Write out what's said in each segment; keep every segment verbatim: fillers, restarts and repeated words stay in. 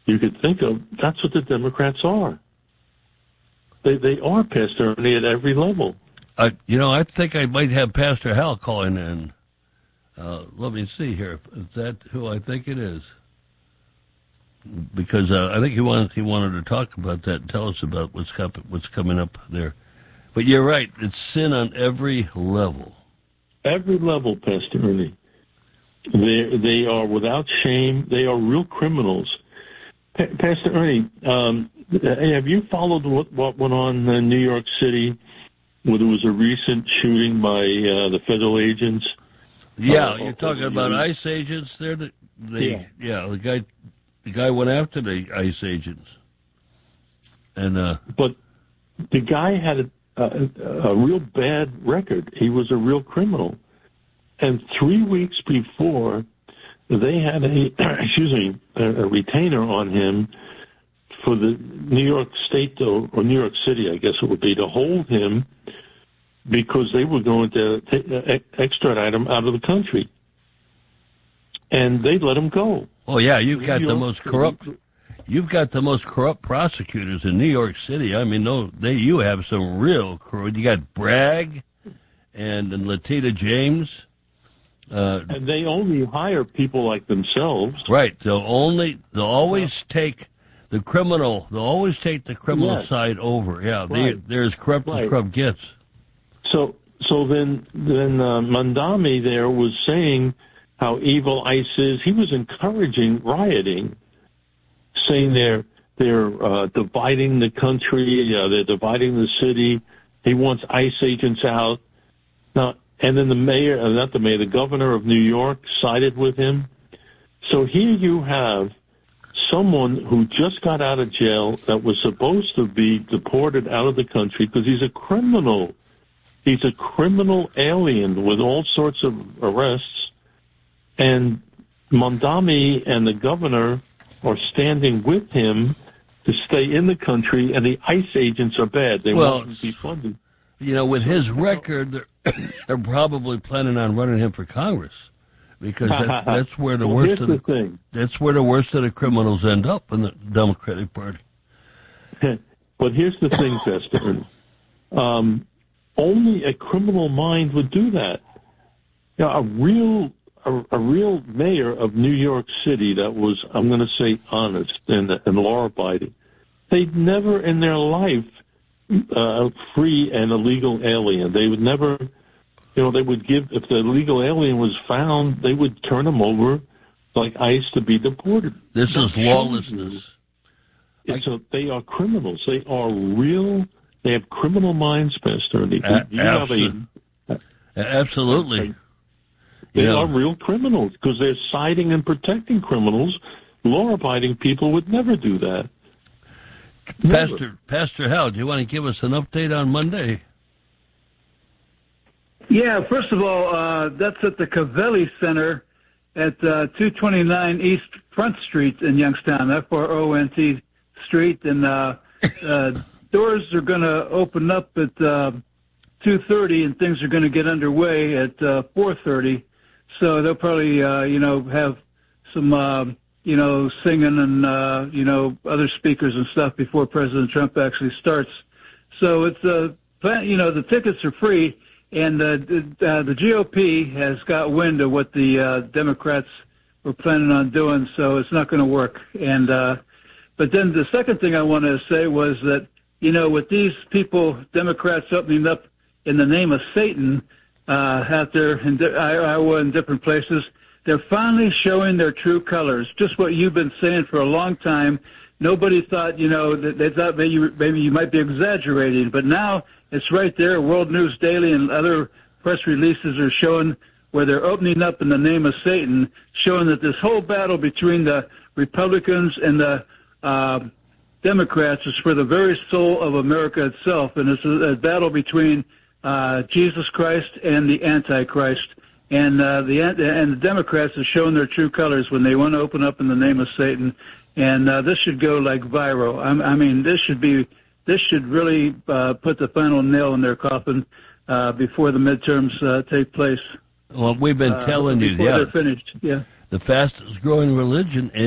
you could think of, that's what the Democrats are. They they are, Pastor Ernie, at every level. Uh, you know, I think I might have Pastor Hal calling in. Uh, let me see here. Is that who I think it is? Because uh, I think he wanted he wanted to talk about that and tell us about what's coming what's coming up there. But you're right; it's sin on every level. Every level, Pastor Ernie. They they are without shame. They are real criminals. Pa- Pastor Ernie, um, have you followed what, what went on in New York City, where there was a recent shooting by uh, the federal agents? Yeah, uh, you're talking about ICE agents. There, the, they, yeah. yeah, the guy, the guy went after the ICE agents, and uh, but the guy had a, a, a real bad record. He was a real criminal, and three weeks before, they had a excuse me a, a retainer on him for the New York State or New York City, I guess it would be, to hold him, because they were going to t- extradite him out of the country. And they let him go. Oh, yeah, you've got the most corrupt you've got the most corrupt prosecutors in New York City. I mean, no, they you have some real corrupt. You got Bragg and, and Letitia James. Uh, and they only hire people like themselves. Right. They'll only they'll always take the criminal. They'll always take the criminal yes. side over. Yeah, right. they, they're as corrupt right. as corrupt gets. So, so then, then uh, Mandami there was saying how evil ICE is. He was encouraging rioting, saying they're they're uh, dividing the country, uh, they're dividing the city. He wants ICE agents out. Now, and then the mayor, uh, not the mayor, the governor of New York sided with him. So here you have someone who just got out of jail that was supposed to be deported out of the country because he's a criminal. He's a criminal alien with all sorts of arrests. And Mandami and the governor are standing with him to stay in the country, and the ICE agents are bad. They well, want him to be funded. You know, with his record, they're, they're probably planning on running him for Congress, because that's, that's where the well, worst of the, the thing. That's where the worst of the criminals end up in the Democratic Party. But here's the thing, Pastor. Um, only a criminal mind would do that. You know, a real a, a real mayor of New York City that was, I'm going to say, honest and, and law-abiding, they'd never in their life uh, free an illegal alien. They would never, you know, they would give, if the illegal alien was found, they would turn him over like ICE to be deported. This is lawlessness. It's a, they are criminals. They are real. They have criminal minds, Pastor. They, a- you absolutely. Have a, absolutely. They yeah. are real criminals because they're siding and protecting criminals. Law-abiding people would never do that. Never. Pastor Pastor Hal, do you want to give us an update on Monday? Yeah, first of all, uh, that's at the Covelli Center at uh, two twenty-nine East Front Street in Youngstown, F R O N T Street, and uh, uh, doors are going to open up at uh, two thirty, and things are going to get underway at uh, four thirty. So they'll probably, uh, you know, have some, uh, you know, singing and, uh, you know, other speakers and stuff before President Trump actually starts. So it's, uh, you know, the tickets are free, and uh, uh, the G O P has got wind of what the uh, Democrats were planning on doing, so it's not going to work. And uh, but then the second thing I wanted to say was that, you know, with these people, Democrats opening up in the name of Satan uh, out there in Iowa and different places, they're finally showing their true colors. Just what you've been saying for a long time. Nobody thought, you know, that they thought maybe you, maybe you might be exaggerating, but now it's right there. World News Daily and other press releases are showing where they're opening up in the name of Satan, showing that this whole battle between the Republicans and the uh, Democrats is for the very soul of America itself, and it's a, a battle between uh, Jesus Christ and the Antichrist. And uh, the and the Democrats have shown their true colors when they want to open up in the name of Satan. And uh, this should go like viral. I, I mean, this should be this should really uh, put the final nail in their coffin uh, before the midterms uh, take place. Well, we've been telling uh, you, yeah, they're finished. Yeah, the fastest growing religion is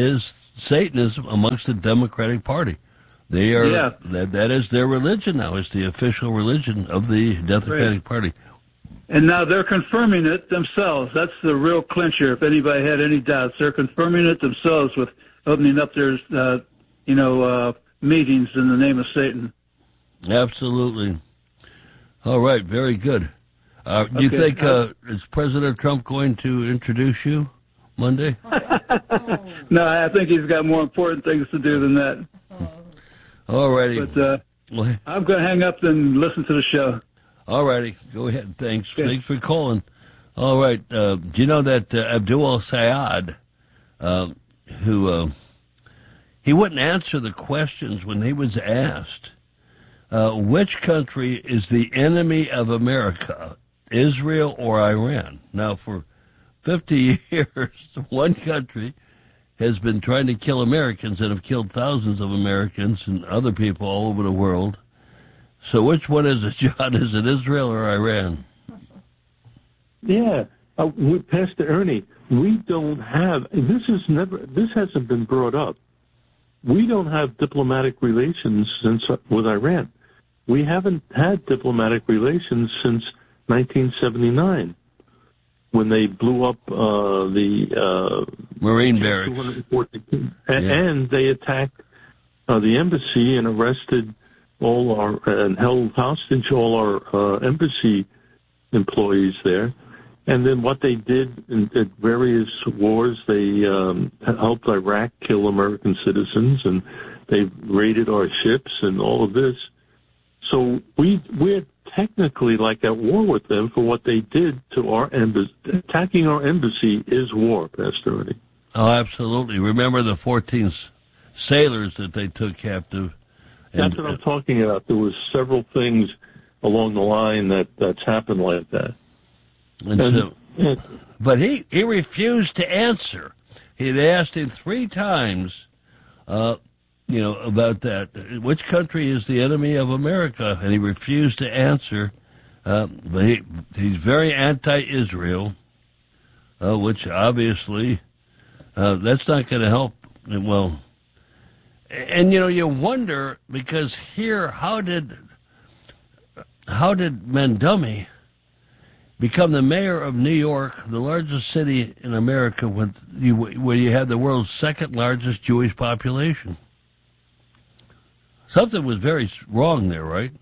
Satanism amongst the Democratic Party. They are Yeah. that that is their religion now. It's the official religion of the Democratic Right. Party. And now they're confirming it themselves. That's the real clincher. If anybody had any doubts, they're confirming it themselves with opening up their, uh, you know, uh, meetings in the name of Satan. Absolutely. All right, very good. Uh, do you Okay. think uh, is President Trump going to introduce you Monday? No, I think he's got more important things to do than that. All righty. But uh, Well, I'm going to hang up and listen to the show. all righty. Go ahead. Thanks. Okay. Thanks for calling. All right. Uh, do you know that uh, Abdul Sayed, uh, who uh, he wouldn't answer the questions when he was asked, uh, which country is the enemy of America, Israel or Iran? Now, for fifty years, one country has been trying to kill Americans and have killed thousands of Americans and other people all over the world. So which one is it, John? Is it Israel or Iran? Yeah, uh, with Pastor Ernie, we don't have. This is never. This hasn't been brought up. We don't have diplomatic relations since uh, with Iran. We haven't had diplomatic relations since nineteen seventy-nine, when they blew up uh, the uh, Marine barracks. two hundred forty, and, Yeah. and they attacked uh, the embassy and arrested all our and held hostage all our uh, embassy employees there. And then what they did in, at various wars, they um, helped Iraq kill American citizens, and they raided our ships and all of this. So we we're technically like at war with them for what they did to our embassy. Attacking our embassy is war, Pastor Ernie. Oh, absolutely. Remember the fourteen s- sailors that they took captive? That's what I'm talking about. There was several things along the line that, that's happened like that. And And, so, and but he, he refused to answer. He'd asked him three times, uh, you know, about that. Which country is the enemy of America? And he refused to answer. Uh, but he, he's very anti-Israel, uh, which obviously uh, that's not going to help. Well, and you know, you wonder because here, how did how did Mandumi become the mayor of New York, the largest city in America, with you, where you have the world's second largest Jewish population? Something was very wrong there, right?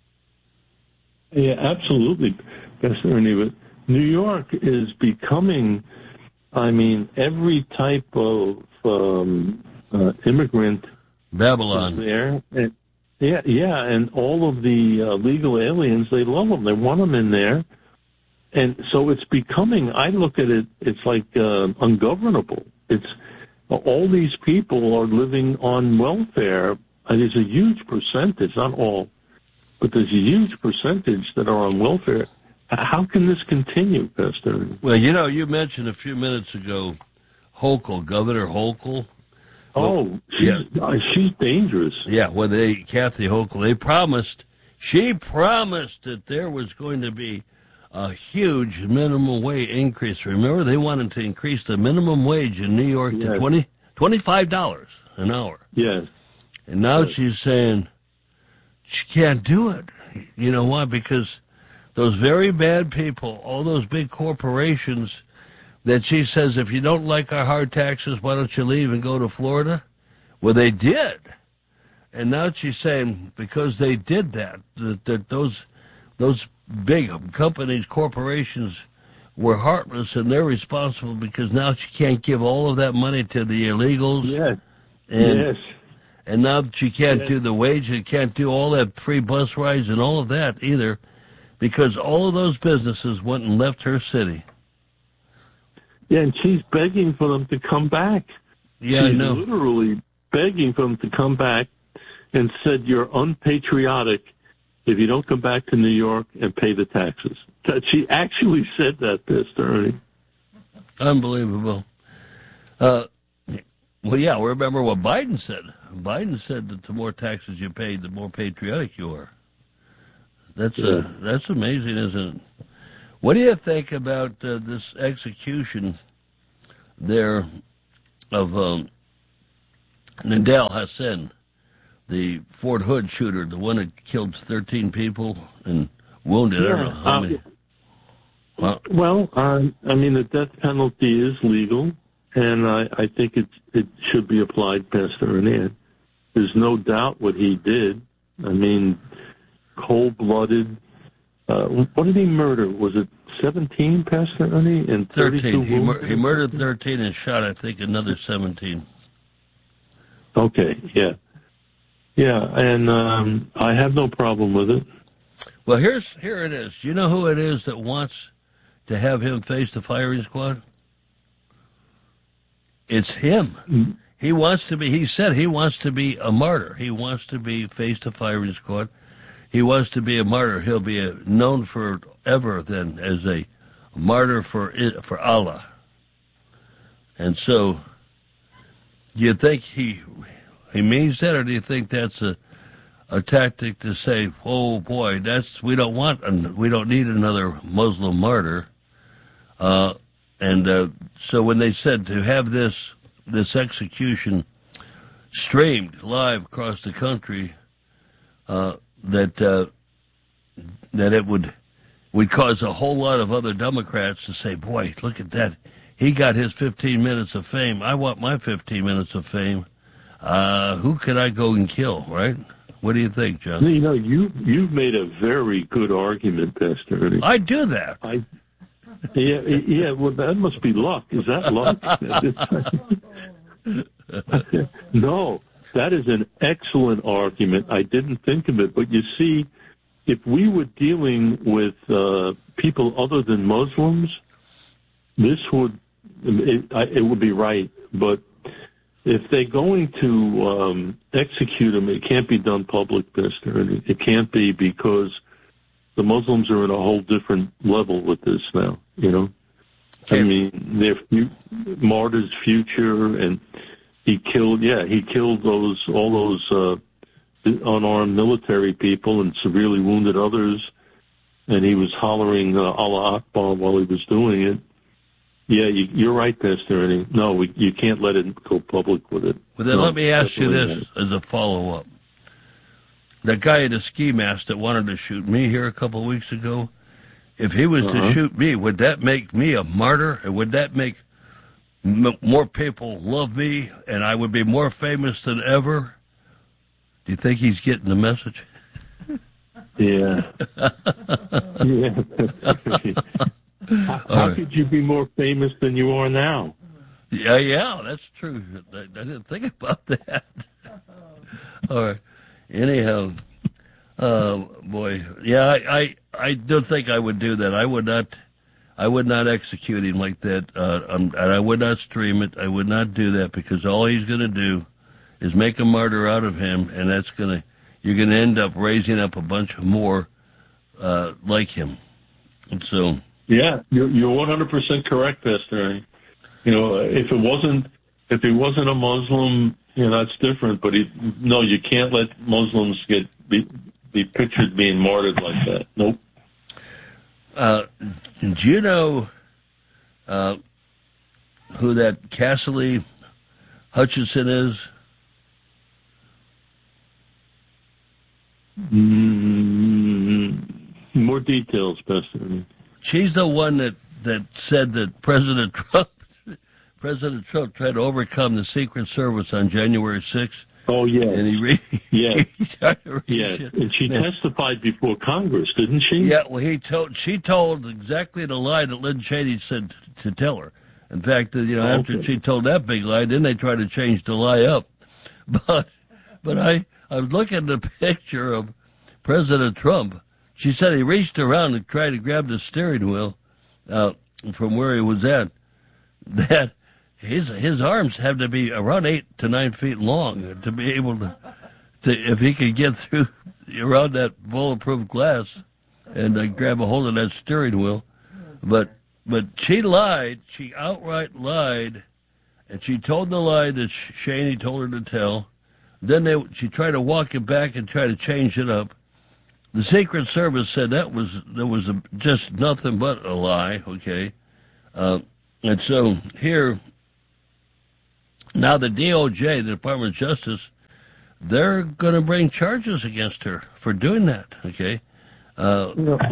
yeah, absolutely, Pastor Ernie. But New York is becoming, I mean, every type of um, uh, immigrant Babylon. is there. And, yeah, yeah, and all of the uh, legal aliens, they love them. They want them in there. And so it's becoming, I look at it, it's like uh, ungovernable. It's all these people are living on welfare. And there's a huge percentage, not all, but there's a huge percentage that are on welfare. How can this continue, Pastor? Well, you know, you mentioned a few minutes ago Hochul, Governor Hochul. Oh, she's, yeah. uh, she's dangerous. Yeah, well, they, Kathy Hochul, they promised, she promised that there was going to be a huge minimum wage increase. Remember, they wanted to increase the minimum wage in New York Yes. to twenty, twenty-five dollars an hour. Yes. And now Right. she's saying she can't do it. You know why? Because those very bad people, all those big corporations that she says, if you don't like our hard taxes, why don't you leave and go to Florida? Well, they did. And now she's saying because they did that, that, that those those big companies, corporations were heartless and they're responsible because now she can't give all of that money to the illegals. Yes. And, yes. And now that she can't Yes. do the wage and can't do all that free bus rides and all of that either because all of those businesses went and left her city. Yeah, and she's begging for them to come back. Yeah, I she's know. literally begging for them to come back and said, you're unpatriotic if you don't come back to New York and pay the taxes. She actually said that, Pastor Ernie. Unbelievable. Uh, well, yeah, remember what Biden said. Biden said that the more taxes you pay, the more patriotic you are. That's uh, that's amazing, isn't it? What do you think about uh, this execution there of um, Nidal Hasan, the Fort Hood shooter, the one that killed thirteen people and wounded, yeah, I don't know how many. Uh, well, uh, I mean, the death penalty is legal, and I, I think it, it should be applied, Pastor Ernie. There's no doubt what he did. I mean, cold-blooded. Uh, what did he murder? Was it seventeen, Pastor Ernie? And thirteen. He, mur- he murdered thirteen and shot, I think, another seventeen. Okay, yeah. Yeah, and um, I have no problem with it. Well, here's here it is. Do you know who it is that wants to have him face the firing squad? It's him. Mm-hmm. He wants to be, he said he wants to be a martyr. He wants to be face the firing squad. He wants to be a martyr. He'll be a, known forever then as a martyr for for Allah. And so, do you think he he means that, or do you think that's a a tactic to say, "Oh boy, that's we don't want, an, we don't need another Muslim martyr"? Uh, and uh, so, when they said to have this this execution streamed live across the country, uh, that uh, that it would would cause a whole lot of other Democrats to say, "Boy, look at that! He got his fifteen minutes of fame. I want my fifteen minutes of fame. Uh, who can I go and kill?" Right? What do you think, John? You know, you you've made a very good argument, Pastor Ernie. I do that. I yeah yeah. Well, that must be luck. Is that luck? No. That is an excellent argument. I didn't think of it, but you see, if we were dealing with uh, people other than Muslims, this would it, it would be right. But if they're going to um, execute them, it can't be done public, Pastor. It can't be, because the Muslims are in a whole different level with this now. You know, I mean, their martyrs' future and. He killed, yeah, he killed those all those uh, unarmed military people and severely wounded others, and he was hollering uh, Allah Akbar while he was doing it. Yeah, you, you're right, Pastor Ernie. No, we, you can't let it go public with it. Well, then no, let me ask you this as a follow-up. That guy at the ski mask that wanted to shoot me here a couple of weeks ago, if he was uh-huh. to shoot me, would that make me a martyr? Or would that make more people love me, and I would be more famous than ever? Do you think he's getting the message? Yeah. Yeah. How, how right. could you be more famous than you are now? Yeah, yeah, that's true. I, I didn't think about that. All right. Anyhow, uh, boy, yeah, I, I, I don't think I would do that. I would not. I would not execute him like that, uh, um, and I would not stream it. I would not do that, because all he's going to do is make a martyr out of him, and that's going to you're going to end up raising up a bunch more uh, like him. And so, yeah, you're you're one hundred percent correct, Pastor. You know, if it wasn't if he wasn't a Muslim, you know, that's different. But he, no, you can't let Muslims get be, be pictured being martyred like that. Nope. Uh, do you know uh, who that Cassidy Hutchinson is? Mm, more details, Pastor. She's the one that, that said that President Trump President Trump tried to overcome the Secret Service on January sixth. Oh, yeah. And he re- yeah. he tried to yeah. And she Man. testified before Congress, didn't she? Yeah, well, he told she told exactly the lie that Lynn Cheney said to, to tell her. In fact, you know, oh, after okay. she told that big lie, then they tried to change the lie up. But but I, I was looking at the picture of President Trump. She said he reached around and tried to grab the steering wheel uh, from where he was at. That his his arms have to be around eight to nine feet long to be able to, to if he could get through around that bulletproof glass and uh, grab a hold of that steering wheel. But but she lied. She outright lied, and she told the lie that Cheney told her to tell. Then they she tried to walk it back and try to change it up. The Secret Service said that was there was a, just nothing but a lie. Okay, uh, and so here. Now the D O J, the Department of Justice, they're going to bring charges against her for doing that, okay? Uh, you know,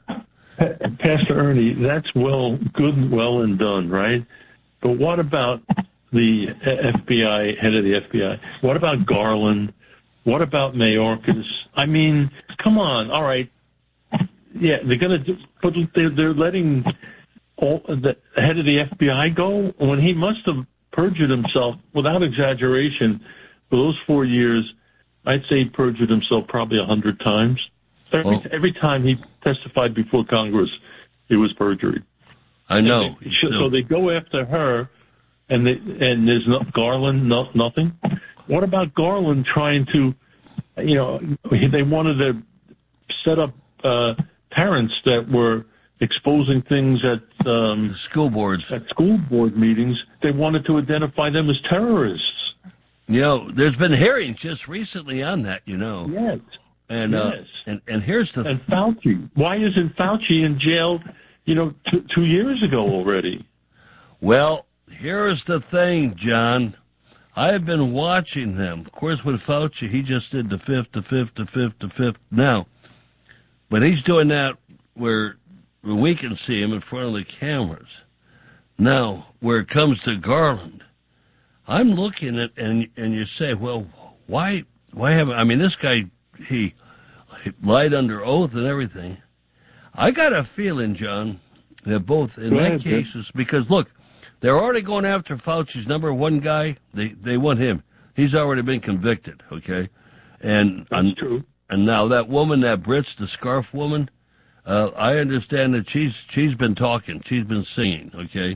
Pastor Ernie, that's well, good and well and done, right? But what about the F B I, head of the F B I? What about Garland? What about Mayorkas? I mean, come on, all right. Yeah, they're going to, but they're, they're letting all the head of the F B I go when he must have perjured himself, without exaggeration, for those four years. I'd say he perjured himself probably a hundred times. Every, oh. every time he testified before Congress, it was perjury. I know. They, so, so they go after her, and they, and there's no, Garland, no, nothing. What about Garland trying to, you know, they wanted to set up uh, parents that were exposing things at um, school boards, at school board meetings. They wanted to identify them as terrorists. You know, there's been hearings just recently on that. You know, yes, and yes. Uh, and and here's the and Fauci. Why isn't Fauci in jail? You know, two, two years ago already. Well, here's the thing, John. I have been watching them. Of course, with Fauci, he just did the fifth, the fifth, the fifth, the fifth. Now, but he's doing that where we can see him in front of the cameras. Now, where it comes to Garland, I'm looking at, and and you say, well, why why haven't, I mean, this guy, he, he lied under oath and everything. I got a feeling, John, that both in that cases, because look, they're already going after Fauci's number one guy. They they want him. He's already been convicted, okay? And That's and, true. And now that woman, that Brits, the scarf woman, uh, I understand that she's she's been talking. She's been singing, okay?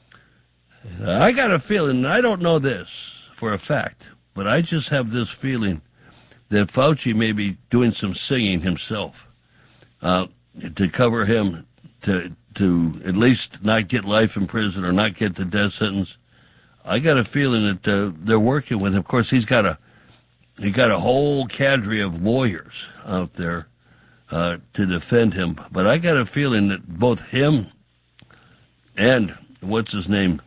I got a feeling, I don't know this for a fact, but I just have this feeling that Fauci may be doing some singing himself uh, to cover him, to to at least not get life in prison or not get the death sentence. I got a feeling that uh, they're working with him. Of course, he's got a he got a whole cadre of lawyers out there uh, to defend him. But I got a feeling that both him and what's his name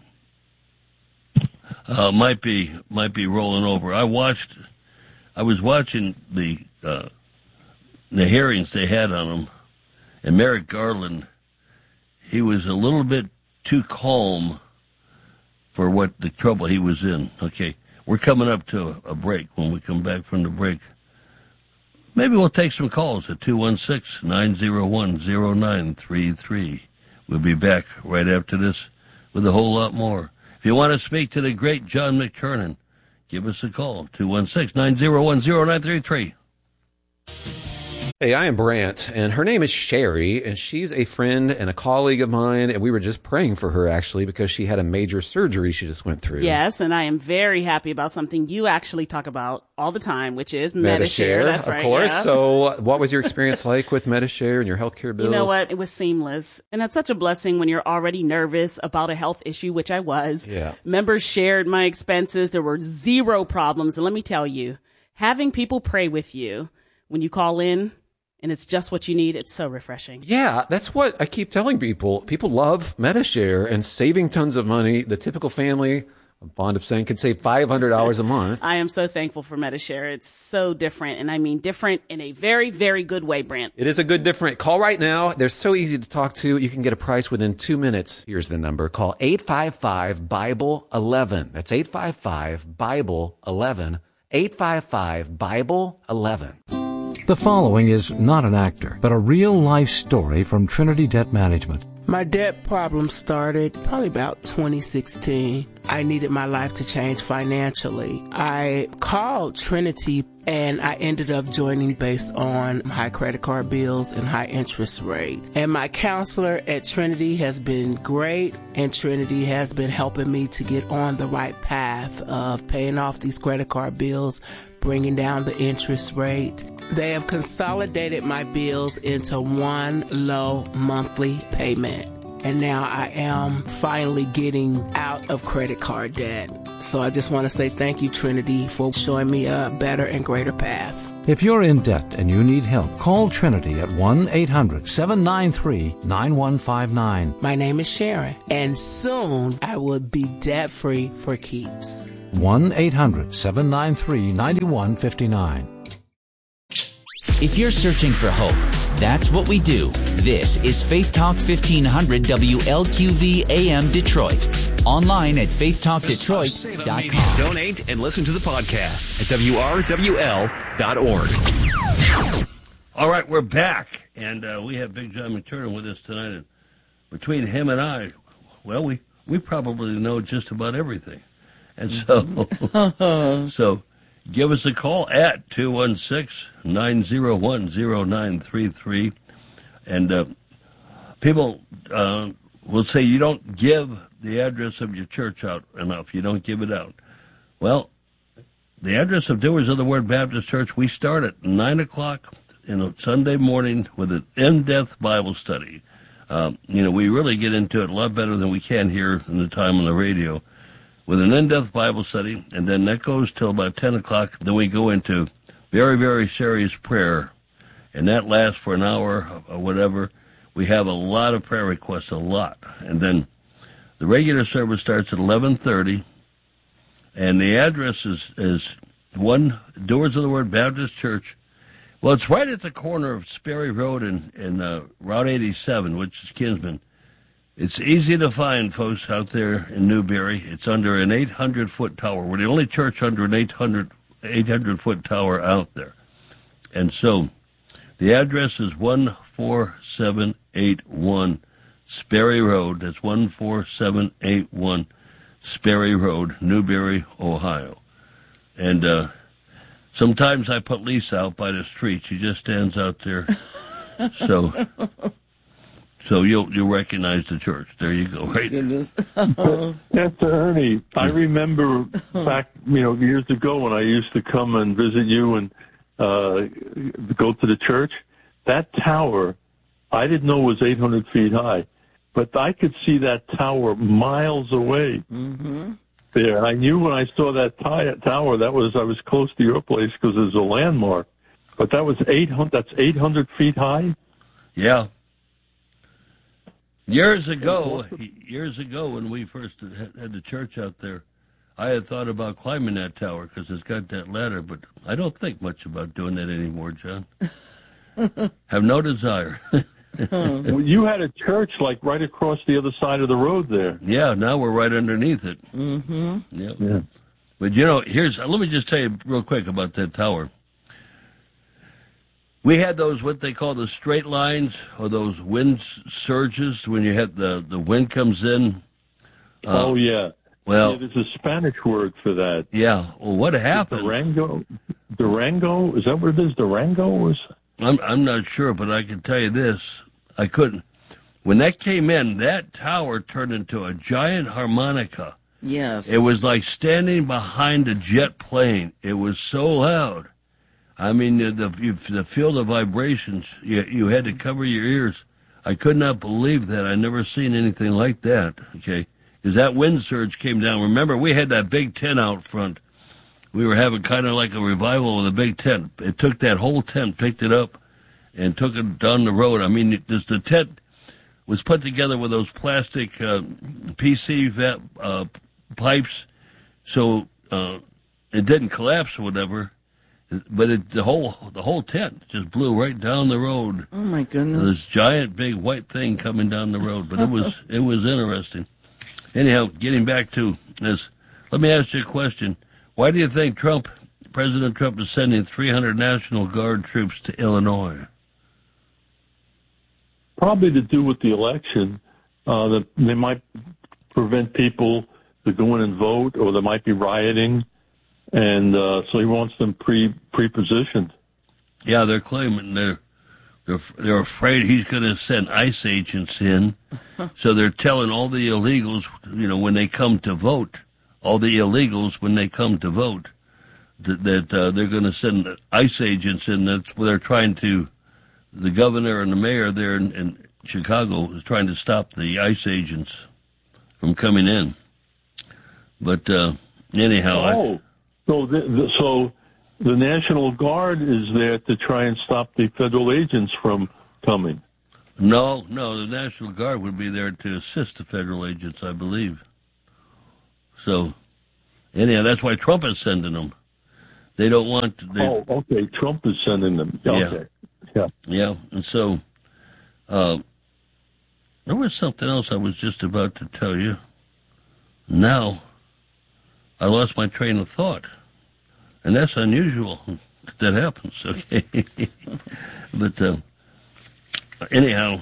uh, might be might be rolling over. I watched, I was watching the uh, the hearings they had on him, and Merrick Garland. He was a little bit too calm for what the trouble he was in. Okay, we're coming up to a break. When we come back from the break, maybe we'll take some calls at two one six, nine zero one, zero nine three three. We'll be back right after this with a whole lot more. If you want to speak to the great John McTernan, give us a call, two one six, nine zero one, zero nine three three. Hey, I am Brant, and her name is Sherry, and she's a friend and a colleague of mine, and we were just praying for her, actually, because she had a major surgery she just went through. Yes, and I am very happy about something you actually talk about all the time, which is Medi-Share. That's of right, course. yeah. So what was your experience like with Medi-Share and your healthcare bills? You know what? It was seamless, and it's such a blessing when you're already nervous about a health issue, which I was. Yeah. Members shared my expenses. There were zero problems, and let me tell you, having people pray with you when you call in, and it's just what you need, it's so refreshing. Yeah, that's what I keep telling people. People love Medi-Share and saving tons of money. The typical family, I'm fond of saying, could save five hundred dollars a month. I am so thankful for Medi-Share. It's so different, and I mean different in a very, very good way, Brent. It is a good different. Call right now. They're so easy to talk to. You can get a price within two minutes. Here's the number. Call eight five five, Bible eleven. That's eight five five, Bible eleven. eight five five, Bible eleven. The following is not an actor, but a real-life story from Trinity Debt Management. My debt problem started probably about twenty sixteen. I needed my life to change financially. I called Trinity and I ended up joining based on high credit card bills and high interest rate. And my counselor at Trinity has been great, and Trinity has been helping me to get on the right path of paying off these credit card bills, bringing down the interest rate. They have consolidated my bills into one low monthly payment. And now I am finally getting out of credit card debt. So I just want to say thank you, Trinity, for showing me a better and greater path. If you're in debt and you need help, call Trinity at one eight hundred, seven nine three, nine one five nine. My name is Sharon, and soon I will be debt-free for keeps. one eight hundred seven nine three nine one five nine. If you're searching for hope, that's what we do. This is Faith Talk fifteen hundred W L Q V A M Detroit. Online at faith talk detroit dot com. Donate and listen to the podcast at W R W L dot org. All right, we're back, and uh, we have Big John McTurnan with us tonight. And between him and I, well, we, we probably know just about everything. And so, so give us a call at two one six, nine zero one, zero nine three three. And uh, people uh, will say you don't give the address of your church out enough. You don't give it out. Well, the address of Doers of the Word Baptist Church, we start at nine o'clock in a Sunday morning with an in-depth Bible study. Um, you know, we really get into it a lot better than we can here in the time on the radio. With an in-depth Bible study, and then that goes till about ten o'clock. Then we go into very, very serious prayer, and that lasts for an hour or whatever. We have a lot of prayer requests, a lot. And then the regular service starts at eleven thirty, and the address is, is one Doers of the Word Baptist Church. Well, it's right at the corner of Sperry Road and, and uh, Route eighty-seven, which is Kinsman. It's easy to find, folks, out there in Newberry. It's under an eight hundred foot tower. We're the only church under an eight hundred foot tower out there. And so the address is one four seven eight one Sperry Road. That's one four seven eight one Sperry Road, Newberry, Ohio. And uh, sometimes I put Lisa out by the street. She just stands out there. So... So you'll you'll recognize the church. There you go, right? Pastor Ernie, I remember back, you know, years ago when I used to come and visit you and uh, go to the church. That tower, I didn't know was eight hundred feet high, but I could see that tower miles away. Mm-hmm. There, I knew when I saw that t- tower that was I was close to your place because it was a landmark. But that was eight hundred. That's eight hundred feet high. Yeah. Years ago, years ago when we first had the church out there, I had thought about climbing that tower because it's got that ladder, but I don't think much about doing that anymore, John. Have no desire. Well, you had a church like right across the other side of the road there. Yeah, now we're right underneath it. Mm-hmm. Yep. Yeah. But, you know, here's let me just tell you real quick about that tower. We had those, what they call the straight lines, or those wind surges, when you had the, the wind comes in. Uh, oh, yeah. Well, yeah, there's a Spanish word for that. Yeah. Well, what happened? Durango? Durango? Is that what it is? Durango? Was... I'm, I'm not sure, but I can tell you this. I couldn't. When that came in, that tower turned into a giant harmonica. Yes. It was like standing behind a jet plane. It was so loud. I mean, the, the feel the vibrations, you, you had to cover your ears. I could not believe that. I never seen anything like that, okay? Because that wind surge came down. Remember, we had that big tent out front. We were having kind of like a revival with a big tent. It took that whole tent, picked it up, and took it down the road. I mean, it, this, the tent was put together with those plastic uh, P C V C uh, pipes, so uh, it didn't collapse or whatever. But it, the whole the whole tent just blew right down the road. Oh my goodness! This giant big white thing coming down the road, but it was it was interesting. Anyhow, getting back to this, let me ask you a question: why do you think Trump, President Trump, is sending three hundred National Guard troops to Illinois? Probably to do with the election. Uh, that they might prevent people to go in and vote, or there might be rioting. And uh, so he wants them pre pre-positioned. Yeah, they're claiming they're they're, they're afraid he's going to send ICE agents in. So they're telling all the illegals, you know, when they come to vote, all the illegals when they come to vote, that, that uh, they're going to send ICE agents in. That's where they're trying to. The governor and the mayor there in, in Chicago is trying to stop the ICE agents from coming in. But uh, anyhow, oh. I, So the, the, so the National Guard is there to try and stop the federal agents from coming? No, no, the National Guard would be there to assist the federal agents, I believe. So, anyhow, that's why Trump is sending them. They don't want. They, oh, okay. Trump is sending them. Okay. Yeah. Yeah. Yeah. And so, uh, there was something else I was just about to tell you. Now, I lost my train of thought. And that's unusual. That happens, okay? But, uh, anyhow,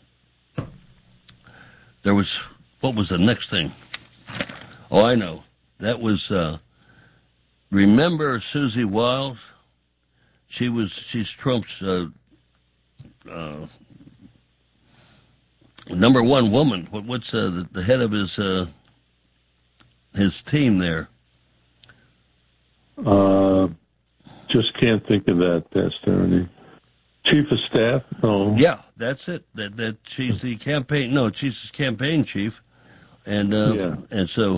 there was, what was the next thing? Oh, I know. That was, uh, remember Susie Wiles? She was, she's Trump's, uh, uh, number one woman. What, what's, uh, the, the head of his, uh, his team there? Uh, just can't think of that, Pastor Ernie. Chief of staff? No. Yeah, that's it. That that she's the campaign. No, she's his campaign chief, and uh, yeah. and so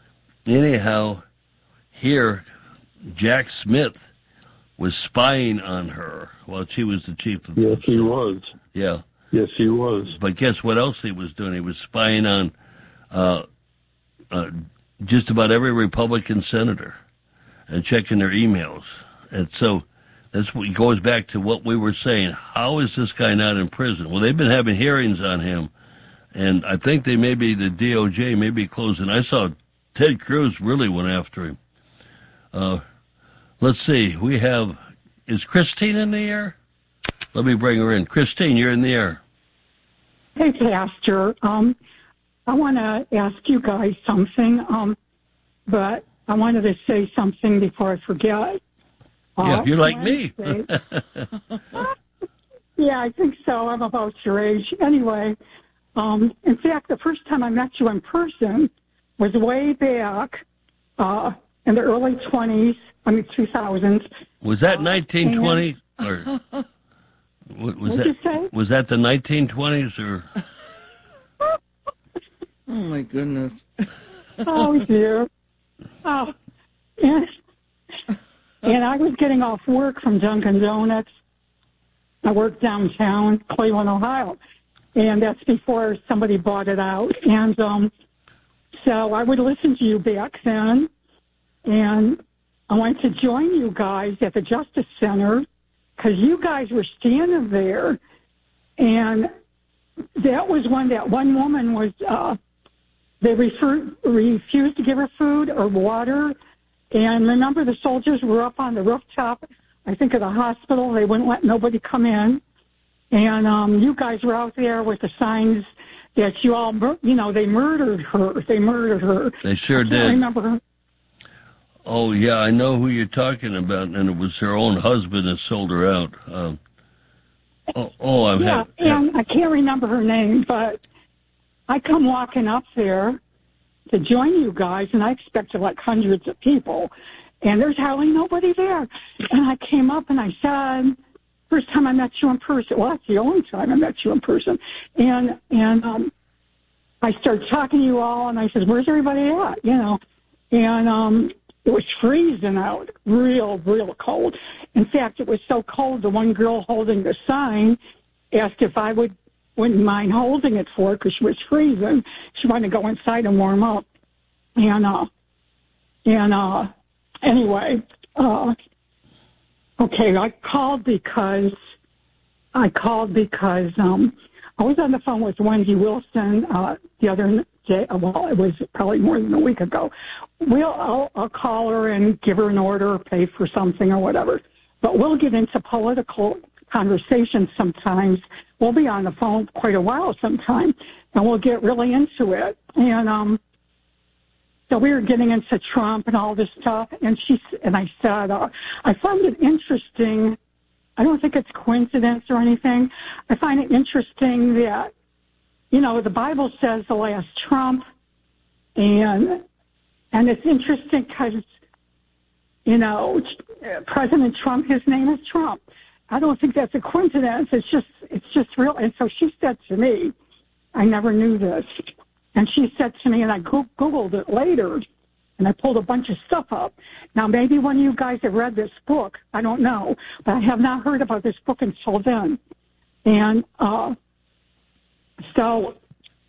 anyhow, here Jack Smith was spying on her while she was the chief of. Yes, he was. Yeah. Yes, he was. But guess what else he was doing? He was spying on uh, uh, just about every Republican senator and checking their emails. And so that's what goes back to what we were saying. How is this guy not in prison? Well, they've been having hearings on him, and I think they may be, the D O J may be closing. I saw Ted Cruz really went after him. Uh, let's see. We have, is Christine in the air? Let me bring her in. Christine, you're in the air. Hey, Pastor. Um, I want to ask you guys something, um, but I wanted to say something before I forget. Yeah, uh, you're like Wednesday, me. Yeah, I think so. I'm about your age. Anyway, um, in fact, the first time I met you in person was way back uh, in the early twenties, I mean, two thousands. Was that nineteen twenty? Or what, was What'd that? you say? Was that the nineteen twenties or? Oh my goodness! Oh dear! Oh, and, and I was getting off work from Dunkin' Donuts. I worked downtown, Cleveland, Ohio, and that's before somebody bought it out. And um, so I would listen to you back then, and I wanted to join you guys at the Justice Center because you guys were standing there, and that was when that one woman was, uh, they refer, refused to give her food or water, and remember the soldiers were up on the rooftop, I think, of the hospital. They wouldn't let nobody come in, and um, you guys were out there with the signs that you all, you know, they murdered her. They murdered her. They sure I did. can't remember her. Oh, yeah, I know who you're talking about, and it was her own husband that sold her out. Um, oh, oh, I'm yeah, happy. and I can't remember her name, but I come walking up there to join you guys, and I expected like hundreds of people, and there's hardly nobody there. And I came up and I said, first time I met you in person, well, that's the only time I met you in person, and and um, I started talking to you all, and I said, where's everybody at, you know, and um. It was freezing out, real, real cold. In fact, it was so cold, the one girl holding the sign asked if I would, wouldn't mind holding it for her because she was freezing. She wanted to go inside and warm up. And, uh, and uh, anyway, uh, okay, I called because, I called because um, I was on the phone with Wendy Wilson uh, the other day. Well, it was probably more than a week ago. We'll, I'll, I'll call her and give her an order or pay for something or whatever. But we'll get into political conversations sometimes. We'll be on the phone quite a while sometimes, and we'll get really into it. And um, so we were getting into Trump and all this stuff, and she and I said, uh, I found it interesting. I don't think it's coincidence or anything. I find it interesting that, you know, the Bible says the last Trump, and and it's interesting because, you know, President Trump, his name is Trump. I don't think that's a coincidence. It's just it's just real. And so she said to me, I never knew this. And she said to me, and I Googled it later, and I pulled a bunch of stuff up. Now, maybe one of you guys have read this book. I don't know. But I have not heard about this book until then. And uh, so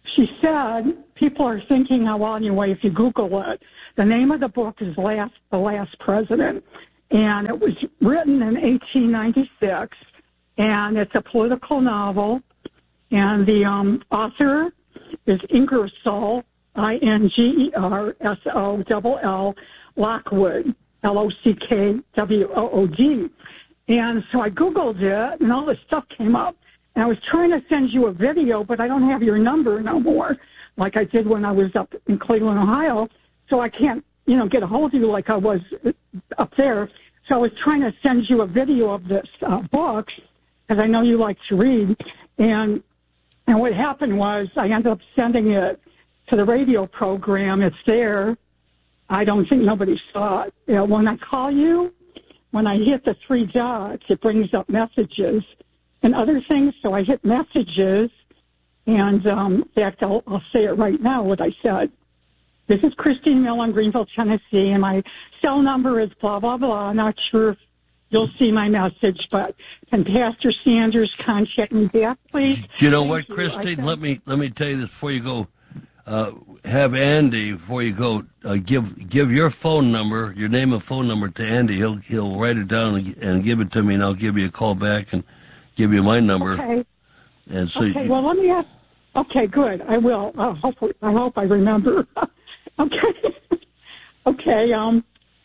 she said, people are thinking, oh, well, anyway, if you Google it, the name of the book is Last, The Last President, and it was written in eighteen ninety-six, and it's a political novel, and the um, author is Ingersoll, I N G E R S O L L, Lockwood, L O C K W O O D. And so I Googled it, and all this stuff came up. And I was trying to send you a video, but I don't have your number no more, like I did when I was up in Cleveland, Ohio. So I can't, you know, get a hold of you like I was up there. So I was trying to send you a video of this uh, book, because I know you like to read. And and what happened was I ended up sending it to the radio program. It's there. I don't think nobody saw it. You know, when I call you, when I hit the three dots, it brings up messages and other things. So I hit messages, and um, in fact, I'll, I'll say it right now, what I said. This is Christine Mill in Greenville, Tennessee, and my cell number is blah, blah, blah. I'm not sure if you'll see my message, but can Pastor Sanders contact me back, please? Do you know Thank what, you. Christine? Let me let me tell you this before you go. Uh, have Andy, before you go, uh, give give your phone number, your name and phone number to Andy. He'll he'll write it down and, and give it to me, and I'll give you a call back and give you my number. Okay. And so okay. You, well, let me ask. Okay, good. I will. I hope. I hope I remember. okay. okay. Um.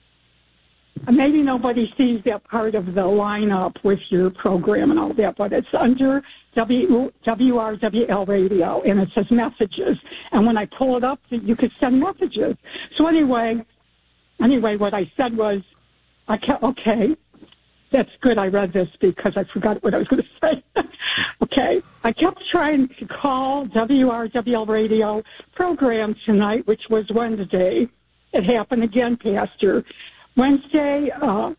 Maybe nobody sees that part of the lineup with your program and all that, but it's under W R W L radio, and it says messages. And when I pull it up, you could send messages. So anyway, anyway, what I said was, I kept, okay, that's good. I read this because I forgot what I was going to say. okay, I kept trying to call W R W L radio program tonight, which was Wednesday. It happened again, Pastor. Wednesday, uh,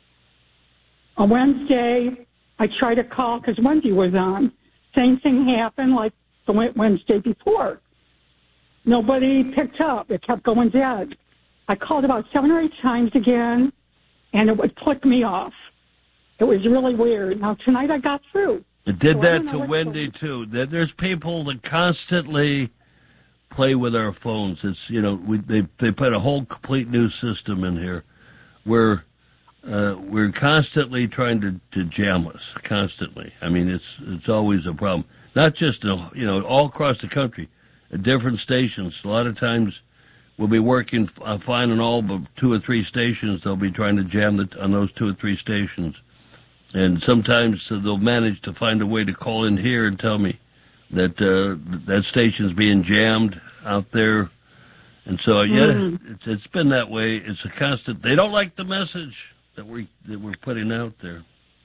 on Wednesday, I tried to call because Wendy was on. Same thing happened like the Wednesday before. Nobody picked up. It kept going dead. I called about seven or eight times again, and it would click me off. It was really weird. Now, tonight I got through. It did so that to Wendy, too. There's people that constantly play with our phones. It's, you know, we, they, they put a whole complete new system in here. We're uh, we're constantly trying to, to jam us, constantly. I mean, it's it's always a problem. Not just, you know, all across the country, at different stations. A lot of times we'll be working uh, fine on all but two or three stations. They'll be trying to jam the, on those two or three stations. And sometimes uh, they'll manage to find a way to call in here and tell me that uh, that station's being jammed out there. And so, yeah, mm-hmm. it's, it's been that way. It's a constant. They don't like the message that we that we're putting out there.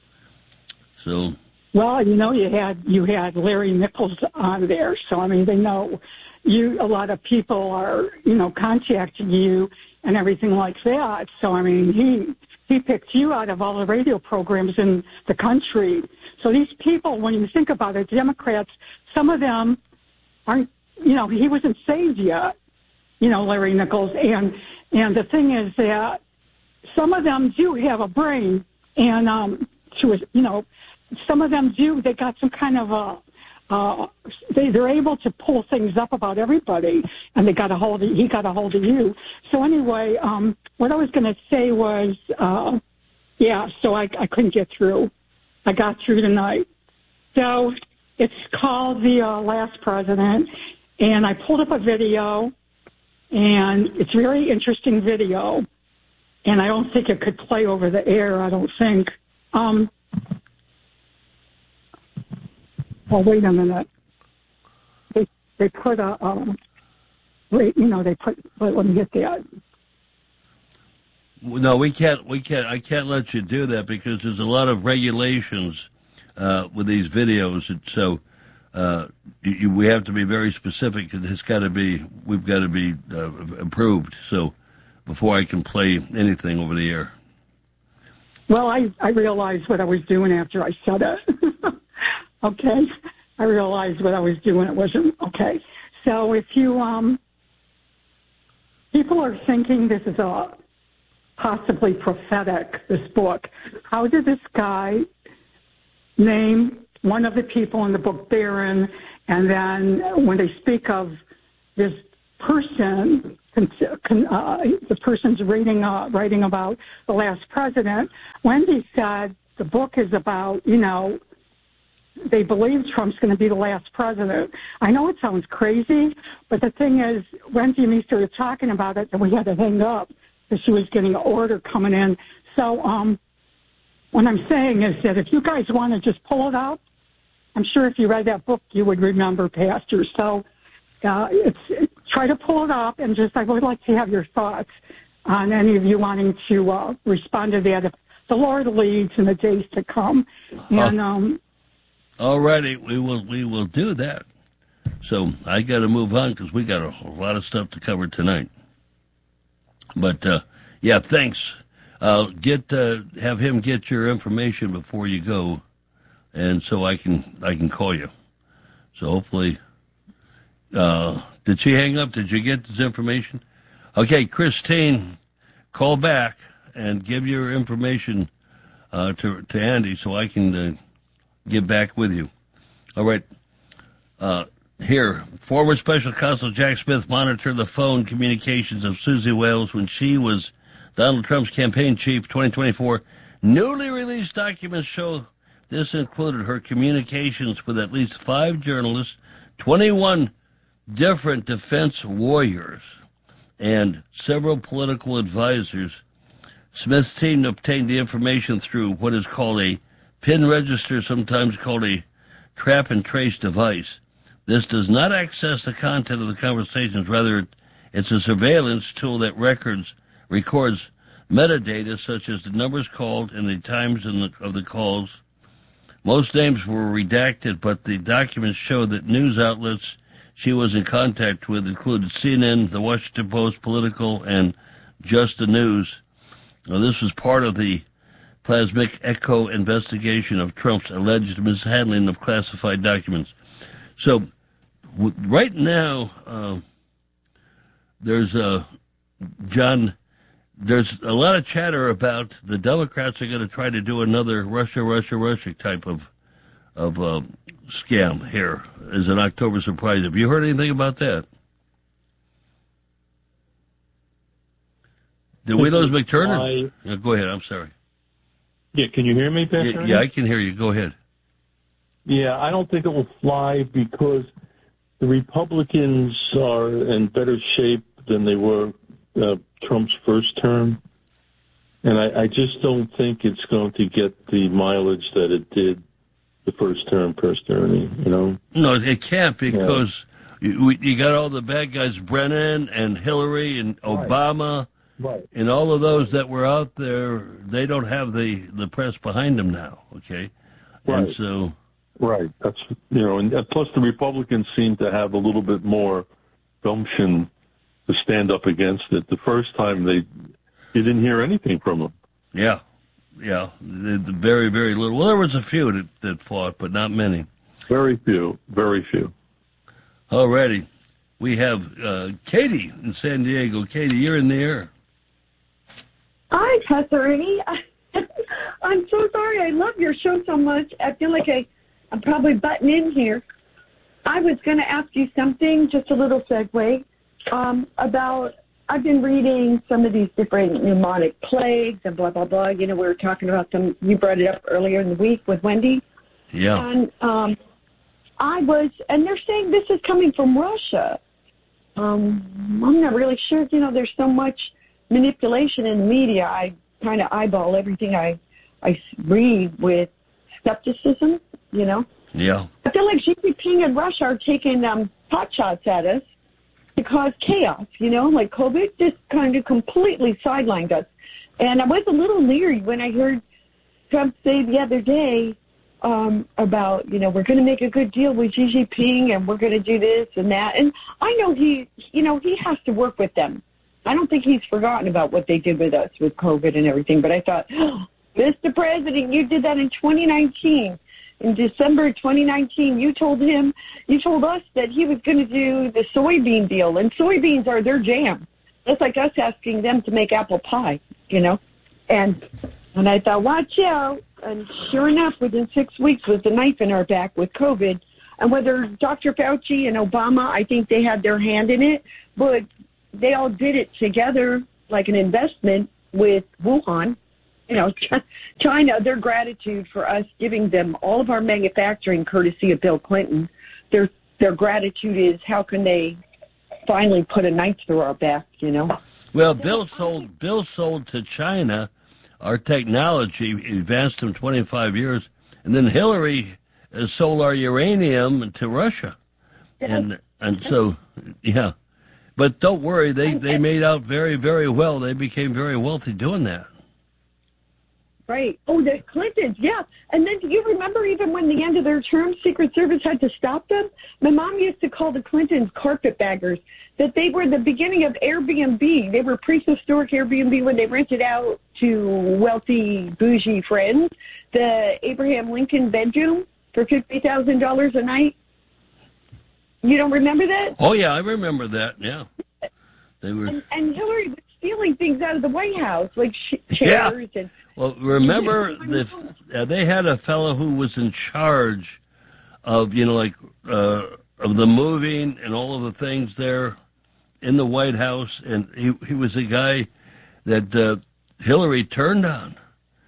So, well, you know, you had you had Larry Nichols on there, so I mean, they know you. A lot of people are, you know, contacting you and everything like that. So, I mean, he he picked you out of all the radio programs in the country. So these people, when you think about it, Democrats, some of them aren't. You know, he wasn't saved yet. You know, Larry Nichols. And and the thing is that some of them do have a brain, and, um, to a, you know, some of them do. They got some kind of a, uh, they, they're able to pull things up about everybody, and they got a hold of, he got a hold of you. So anyway, um, what I was going to say was, uh, yeah, so I, I couldn't get through. I got through tonight. So it's called The uh, Last President, and I pulled up a video. And it's a very interesting video, and I don't think it could play over the air, I don't think. Um, well, wait a minute. They they put a, um, wait, you know, they put, let, let me get that. No, we can't, we can't, I can't let you do that because there's a lot of regulations uh, with these videos, and so Uh, you, we have to be very specific. It's got to be, we've got to be uh, approved. So before I can play anything over the air. Well, I, I realized what I was doing after I said it. okay. I realized what I was doing. It wasn't okay. So if you, um, people are thinking this is a possibly prophetic, this book. How did this guy name one of the people in the book Barron And then when they speak of this person, uh, the person's reading, uh, writing about the last president, Wendy said the book is about, you know, they believe Trump's going to be the last president. I know it sounds crazy, but the thing is, Wendy and me started talking about it, and we had to hang up because she was getting an order coming in. So um, what I'm saying is that if you guys want to just pull it up, I'm sure if you read that book, you would remember, Pastor. So uh, it's, it, try to pull it up, and just I would like to have your thoughts on any of you wanting to uh, respond to that if the Lord leads in the days to come. And um, all righty, we will we will do that. So I got to move on because we got a, a lot of stuff to cover tonight. But uh, yeah, thanks. Uh, get uh, have him get your information before you go, and so I can I can call you. So hopefully, uh, did she hang up? Did you get this information? Okay, Christine, call back and give your information uh, to to Andy so I can uh, get back with you. All right. Uh, here, former Special Counsel Jack Smith monitored the phone communications of Susie Wales when she was Donald Trump's campaign chief, twenty twenty-four. Newly released documents show this included her communications with at least five journalists, twenty-one different defense lawyers, and several political advisors. Smith's team obtained the information through what is called a PIN register, sometimes called a trap and trace device. This does not access the content of the conversations. Rather, it's a surveillance tool that records records metadata such as the numbers called and the times in the, of the calls. Most names were redacted, but the documents show that news outlets she was in contact with included C N N, The Washington Post, Political, and Just the News. Now, this was part of the Plasmic Echo investigation of Trump's alleged mishandling of classified documents. So, w- right now, uh, there's a John. There's a lot of chatter about the Democrats are going to try to do another Russia, Russia, Russia type of of uh, scam here as an October surprise. Have you heard anything about that? Did we lose McTurner? I, yeah, go ahead. I'm sorry. Yeah, can you hear me, Pastor? Yeah, yeah, I can hear you. Go ahead. Yeah, I don't think it will fly because the Republicans are in better shape than they were uh, Trump's first term. And I, I just don't think it's going to get the mileage that it did the first term, personally, you know? No, it can't because yeah. you, you got all the bad guys, Brennan and Hillary and Obama. Right. Right. And all of those that were out there, they don't have the, the press behind them now, okay? Right. And so... Right. That's, you know, and plus the Republicans seem to have a little bit more gumption to stand up against it. The first time they, you didn't hear anything from them. Yeah. Yeah. The, the very, very little. Well, there was a few that, that fought, but not many. Very few. Very few. All righty. We have uh, Katie in San Diego. Katie, you're in the air. Hi, Pastor Ernie. I'm so sorry. I love your show so much. I feel like I, I'm probably butting in here. I was going to ask you something, just a little segue, um, about, I've been reading some of these different pneumonic plagues and blah, blah, blah. You know, we were talking about them. You brought it up earlier in the week with Wendy. Yeah. And um, I was, and they're saying this is coming from Russia. Um, I'm not really sure. You know, there's so much manipulation in the media. I kind of eyeball everything I I read with skepticism, you know. Yeah. I feel like Xi Jinping and Russia are taking um, pot shots at us to cause chaos, you know, like COVID just kind of completely sidelined us. And I was a little leery when I heard Trump say the other day um, about, you know, we're going to make a good deal with Xi Jinping and we're going to do this and that. And I know he, you know, he has to work with them. I don't think he's forgotten about what they did with us with COVID and everything. But I thought, oh, Mister President, you did that in twenty nineteen. In December twenty nineteen, you told him, you told us that he was going to do the soybean deal. And soybeans are their jam. That's like us asking them to make apple pie, you know. And and I thought, watch out. And sure enough, within six weeks with the knife in our back with COVID, And whether Doctor Fauci and Obama, I think they had their hand in it, but they all did it together like an investment with Wuhan. You know, China, their gratitude for us giving them all of our manufacturing courtesy of Bill Clinton, their their gratitude is how can they finally put a knife through our back, you know? Well, Bill sold Bill sold to China our technology, advanced them twenty-five years, and then Hillary uh, sold our uranium to Russia. And and so, yeah. But don't worry, they, they made out very, very well. They became very wealthy doing that. Right. Oh, the Clintons, yeah. And then do you remember even when the end of their term, Secret Service had to stop them? My mom used to call the Clintons carpetbaggers, that they were the beginning of Airbnb. They were prehistoric Airbnb when they rented out to wealthy, bougie friends the Abraham Lincoln bedroom for fifty thousand dollars a night. You don't remember that? Oh, yeah, I remember that, yeah. They were. And, and Hillary was stealing things out of the White House, like sh- chairs yeah. and... Well, remember, the, uh, they had a fellow who was in charge of, you know, like, uh, of the moving and all of the things there in the White House, and he he was a guy that uh, Hillary turned on.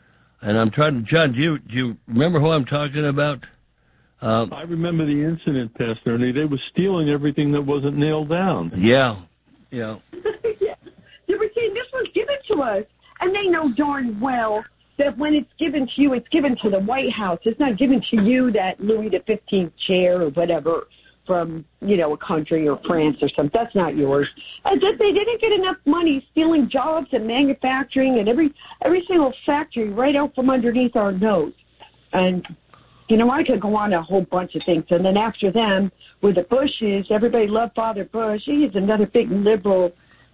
And I'm trying to, John, do you, do you remember who I'm talking about? Uh, I remember the incident, Pastor Ernie. They were stealing everything that wasn't nailed down. Yeah, yeah. yeah. They were saying, this was given to us. And they know darn well that when it's given to you, it's given to the White House. It's not given to you, that Louis the fifteenth chair or whatever from, you know, a country or France or something. That's not yours. As if they didn't get enough money stealing jobs and manufacturing and every every single factory right out from underneath our nose. And, you know, I could go on a whole bunch of things. And then after them, with the Bushes, everybody loved Father Bush. He's another big liberal,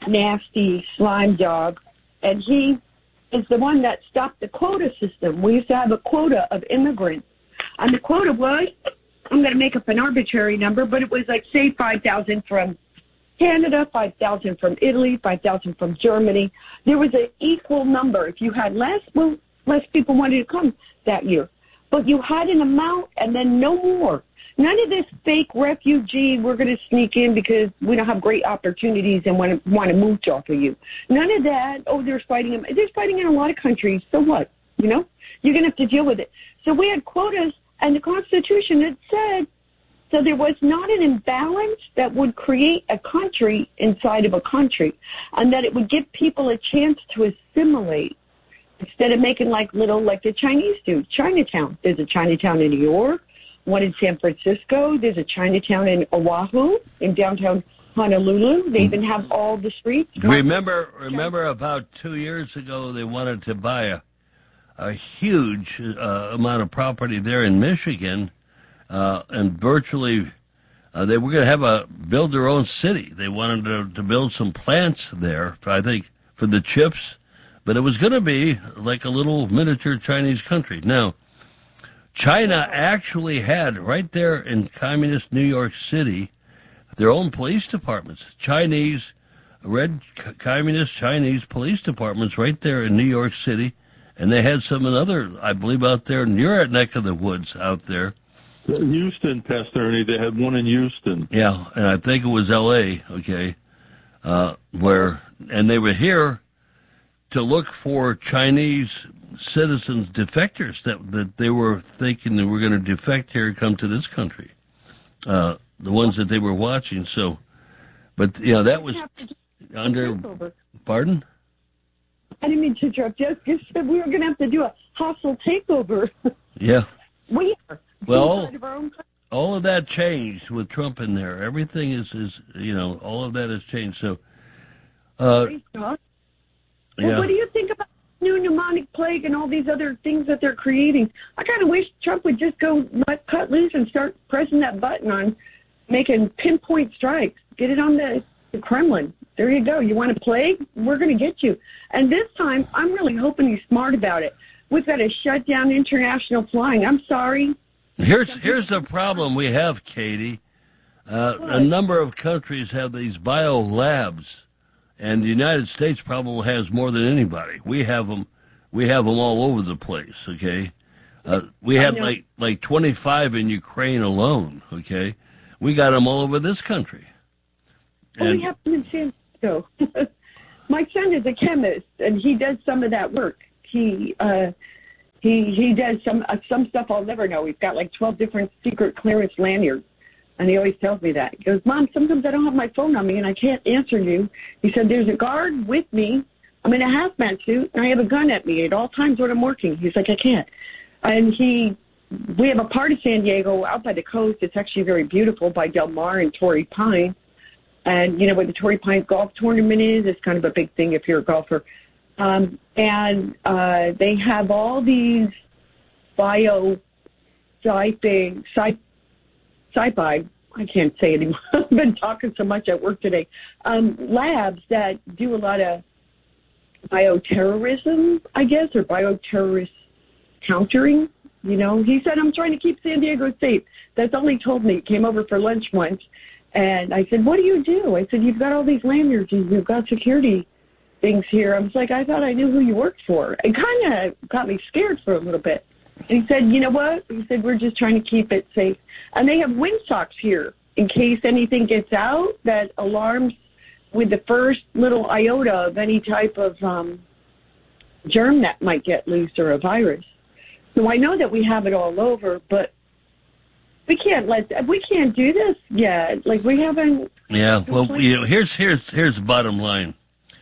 nasty slime dog. And he is the one that stopped the quota system. We used to have a quota of immigrants. And the quota was, I'm going to make up an arbitrary number, but it was like, say, five thousand from Canada, five thousand from Italy, five thousand from Germany. There was an equal number. If you had less, well, less people wanted to come that year. But you had an amount and then no more. None of this fake refugee, we're going to sneak in because we don't have great opportunities and want to, want to mooch off of you. None of that, oh, they're fighting. They're fighting in a lot of countries. So what? You know? You're going to have to deal with it. So we had quotas, and the Constitution had said, so there was not an imbalance that would create a country inside of a country, and that it would give people a chance to assimilate instead of making like little, like the Chinese do. Chinatown. There's a Chinatown in New York. One in San Francisco. There's a Chinatown in Oahu, in downtown Honolulu. They even have all the streets. Remember, remember about two years ago, they wanted to buy a, a huge uh, amount of property there in Michigan, uh, and virtually uh, they were going to have a build their own city. They wanted to, to build some plants there, I think, for the chips, but it was going to be like a little miniature Chinese country. Now, China actually had, right there in communist New York City, their own police departments. Chinese, red communist Chinese police departments right there in New York City. And they had some another, I believe, out there in your neck of the woods out there. Houston, Pastor Ernie, they had one in Houston. Yeah, and I think it was L A, okay, uh, where, and they were here to look for Chinese citizens, defectors, that that they were thinking they were going to defect here and come to this country, uh, the ones that they were watching. So, but you know that was under. Pardon? I didn't mean to interrupt. Just said we were going to have to do a hostile takeover. Yeah. We are. Well, all of that changed with Trump in there. Everything is is you know all of that has changed. So, uh, well, yeah. What do you think about new pneumonic plague and all these other things that they're creating? I kind of wish Trump would just go let cut loose and start pressing that button on making pinpoint strikes. Get it on the, the Kremlin. There you go. You want a plague? We're going to get you. And this time, I'm really hoping he's smart about it. We've got to shut down international flying. I'm sorry. Here's here's the problem we have, Katie. Uh, a number of countries have these bio labs. And the United States probably has more than anybody. We have them, we have them all over the place. Okay, Uh, we had like like twenty-five in Ukraine alone. Okay, we got them all over this country. Well, and we have them in San Francisco. My son is a chemist, and he does some of that work. He uh, he he does some uh, some stuff I'll never know. He's got like twelve different secret clearance lanyards, and he always tells me that. He goes, "Mom, sometimes I don't have my phone on me, and I can't answer you." He said, "There's a guard with me. I'm in a hazmat suit, and I have a gun at me at all times when I'm working." He's like, "I can't." And he, we have a part of San Diego out by the coast. It's actually very beautiful by Del Mar and Torrey Pines. And, you know, where the Torrey Pines golf tournament is, it's kind of a big thing if you're a golfer. Um, and uh, they have all these bio sci-fi, sci- sci-fi, I can't say it anymore. I've been talking so much at work today. Um, labs that do a lot of bioterrorism, I guess, or bioterrorist countering. You know, he said, "I'm trying to keep San Diego safe." That's all he told me. He came over for lunch once, and I said, "What do you do?" I said, "You've got all these lanyards, you've got security things here." I was like, "I thought I knew who you worked for." It kind of got me scared for a little bit. And he said, "You know what?" He said, "We're just trying to keep it safe." And they have windsocks here in case anything gets out that alarms with the first little iota of any type of um, germ that might get loose or a virus. So I know that we have it all over, but we can't let we can't do this yet. Like we haven't. Yeah, well, you know, here's here's here's the bottom line.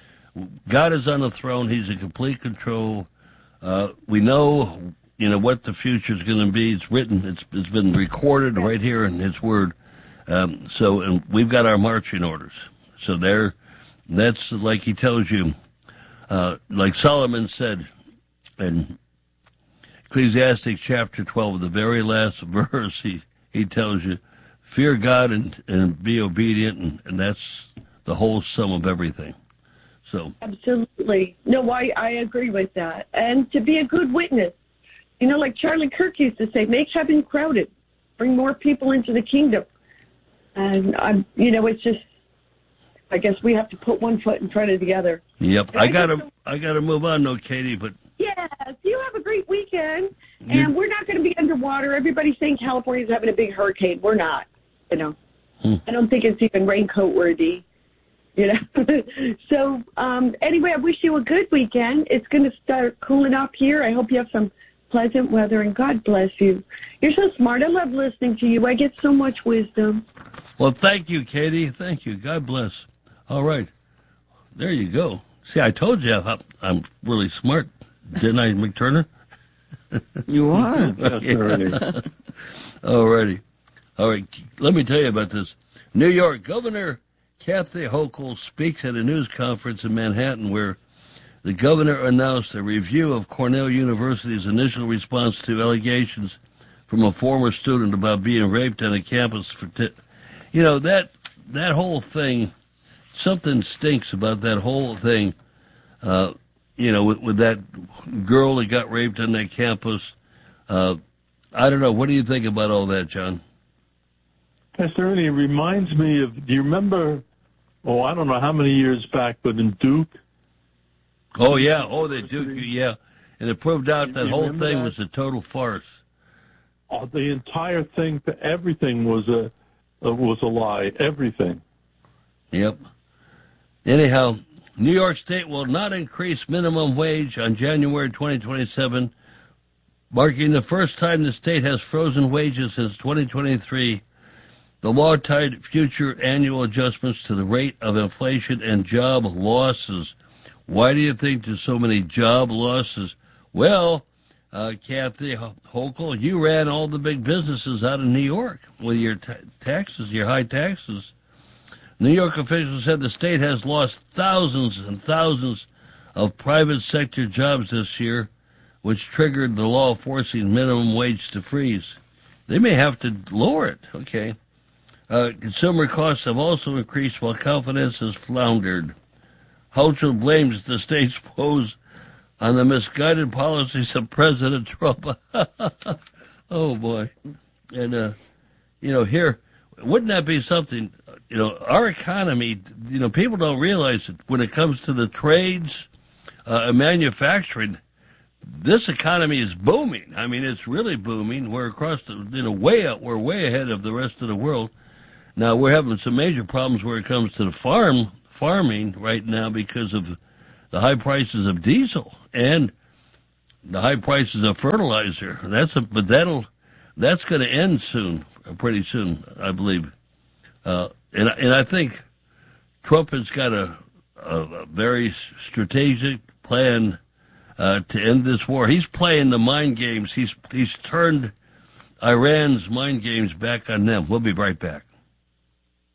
God is on the throne. He's in complete control. Uh, we know, you know, what the future is going to be. It's written. It's it's been recorded right here in His Word. Um, so, and we've got our marching orders. So there, that's like He tells you, uh, like Solomon said, in Ecclesiastes chapter twelve, the very last verse, he, he tells you, fear God and, and be obedient, and, and that's the whole sum of everything. So absolutely. No, I, I agree with that. And to be a good witness, you know, like Charlie Kirk used to say, make heaven crowded, bring more people into the kingdom. And, I'm, you know, it's just, I guess we have to put one foot in front of the other. Yep. I got to I gotta move on, though, Katie, but... Yes, you have a great weekend, and you, we're not going to be underwater. Everybody's saying California's having a big hurricane. We're not, you know. Hmm. I don't think it's even raincoat worthy, you know. So um, anyway, I wish you a good weekend. It's going to start cooling up here. I hope you have some pleasant weather, and God bless you. You're so smart. I love listening to you. I get so much wisdom. Well, thank you, Katie. Thank you. God bless. All right. There you go. See, I told you I'm really smart. Didn't I, McTurner? You are. All righty. All right. Let me tell you about this. New York Governor Kathy Hochul speaks at a news conference in Manhattan where the governor announced a review of Cornell University's initial response to allegations from a former student about being raped on a campus. For t- you know, that that whole thing, something stinks about that whole thing. Uh, You know, with, with that girl that got raped on that campus. Uh, I don't know. What do you think about all that, John? Pastor Ernie, it reminds me of, do you remember, oh, I don't know how many years back, but in Duke? Oh, yeah. Oh, the Duke, yeah. And it proved out that whole thing that? was a total farce. Oh, the entire thing, everything was a, uh, was a lie. Everything. Yep. Anyhow, New York State will not increase minimum wage on January twenty twenty-seven, marking the first time the state has frozen wages since twenty twenty-three. The law tied future annual adjustments to the rate of inflation and job losses. Why do you think there's so many job losses? Well, uh, Kathy Hochul, you ran all the big businesses out of New York with your t- taxes, your high taxes. New York officials said the state has lost thousands and thousands of private sector jobs this year, which triggered the law forcing minimum wage to freeze. They may have to lower it. Okay. Uh, consumer costs have also increased while confidence has floundered. Hochul blames the state's woes on the misguided policies of President Trump. Oh, boy. And, uh, you know, here, wouldn't that be something? You know, our economy, you know, people don't realize that when it comes to the trades uh, and manufacturing, this economy is booming. I mean, it's really booming. We're across the, you know, way up. We're way ahead of the rest of the world. Now we're having some major problems where it comes to the farm farming right now because of the high prices of diesel and the high prices of fertilizer. That's a, but that'll that's going to end soon, pretty soon, I believe. Uh, and and I think Trump has got a, a, a very strategic plan uh, to end this war. He's playing the mind games. He's he's turned Iran's mind games back on them. We'll be right back.